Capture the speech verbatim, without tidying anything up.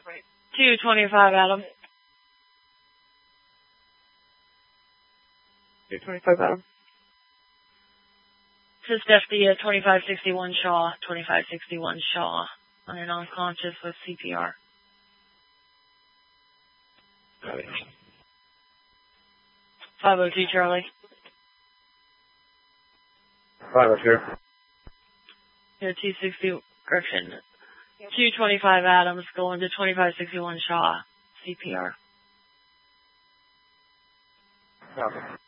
two twenty-five, Adam. two twenty-five, Adam. To Stephanie, twenty-five sixty-one Shaw, twenty-five sixty-one Shaw, on an unconscious with C P R. five oh two Charlie. five oh two. Yeah, two sixty, correction. two twenty-five Adams going to twenty-five sixty-one Shaw, C P R. Okay.